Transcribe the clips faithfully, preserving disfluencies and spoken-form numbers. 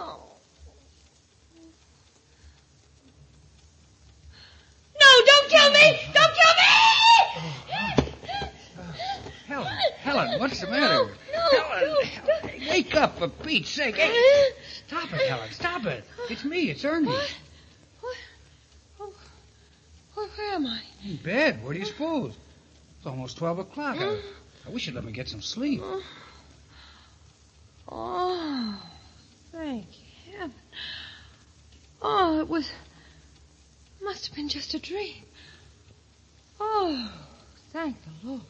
No. No, don't kill me! Don't kill me! Helen, Helen, what's the matter? No, no, Helen, no. Helen, wake up for Pete's sake. Hey, stop it, Helen, stop it. It's me, it's Ernie. What? What? Oh, where, where am I? In bed, where do you suppose? It's almost twelve o'clock. I, I wish you'd let me get some sleep. Oh, oh thank heaven. Oh, it was... must have been just a dream. Oh, thank the Lord.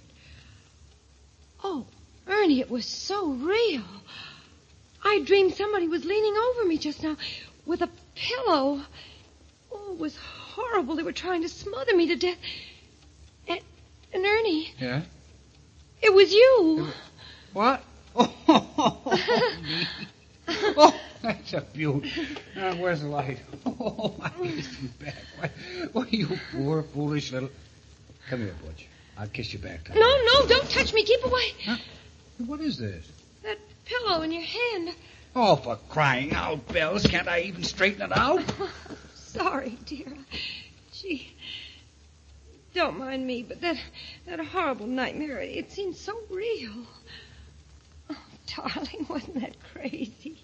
Oh, Ernie, it was so real. I dreamed somebody was leaning over me just now with a pillow. Oh, it was horrible. They were trying to smother me to death. And, and Ernie... Yeah? It was you. What? Oh, me. Oh, that's a beaut. Uh, where's the light? Oh, my kissing back. Why, why, you poor, foolish little... Come here, Butch. I'll kiss you back. Time. No, no, don't touch me. Keep away. Huh? What is this? That pillow in your hand. Oh, for crying out, Bells. Can't I even straighten it out? Oh, sorry, dear. Gee, don't mind me, but that, that horrible nightmare, it seemed so real. Oh, darling, wasn't that crazy?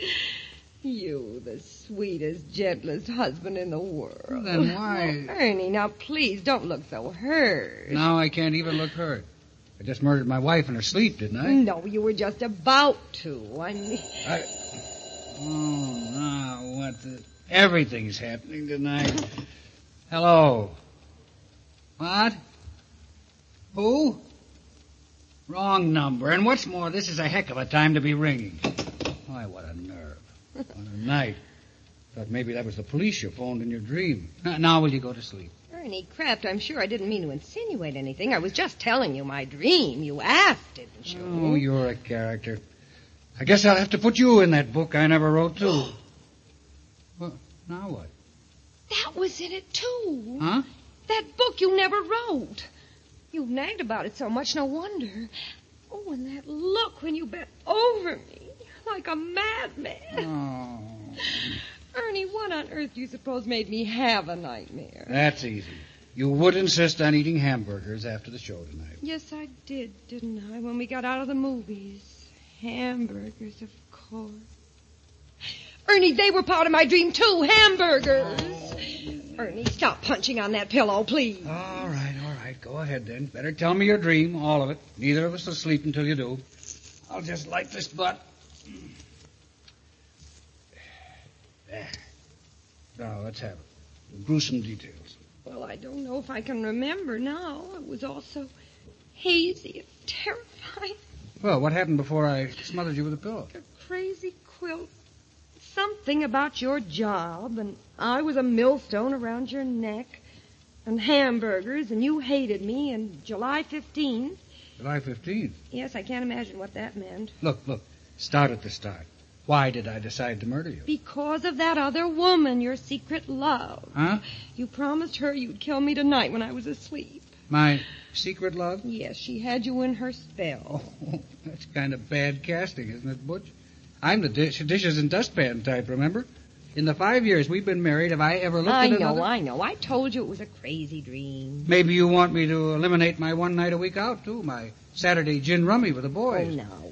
You, the sweetest, gentlest husband in the world. Well, then why... Oh, Ernie, now please don't look so hurt. Now I can't even look hurt. I just murdered my wife in her sleep, didn't I? No, you were just about to. I mean... I... Oh, now what the... Everything's happening tonight. Hello. What? Who? Wrong number. And what's more, this is a heck of a time to be ringing. Why, what a nerve. What a night. Thought maybe that was the police you phoned in your dream. Now will you go to sleep? Ernie Kraft, I'm sure I didn't mean to insinuate anything. I was just telling you my dream. You asked, didn't you? Oh, you're a character. I guess I'll have to put you in that book I never wrote, too. Well, now what? That was in it, too. Huh? That book you never wrote. You nagged about it so much, no wonder. Oh, and that look when you bent over me. Like a madman. Oh. Ernie, what on earth do you suppose made me have a nightmare? That's easy. You would insist on eating hamburgers after the show tonight. Yes, I did, didn't I, when we got out of the movies? Hamburgers, of course. Ernie, they were part of my dream, too. Hamburgers. Oh. Ernie, stop punching on that pillow, please. All right, all right. Go ahead, then. Better tell me your dream, all of it. Neither of us will sleep until you do. I'll just light this butt. There. Now, let's have it. Gruesome details. Well, I don't know if I can remember now. It was all so hazy and terrifying. Well, what happened before I smothered you with a pillow? A crazy quilt. Something about your job, and I was a millstone around your neck, and hamburgers, and you hated me, and July fifteenth. July fifteenth? Yes, I can't imagine what that meant. Look, look. Start at the start. Why did I decide to murder you? Because of that other woman, your secret love. Huh? You promised her you'd kill me tonight when I was asleep. My secret love? Yes, she had you in her spell. Oh, that's kind of bad casting, isn't it, Butch? I'm the dish, dishes and dustpan type, remember? In the five years we've been married, have I ever looked I at know, another? I know. I told you it was a crazy dream. Maybe you want me to eliminate my one night a week out, too. My Saturday gin rummy with the boys. Oh, no.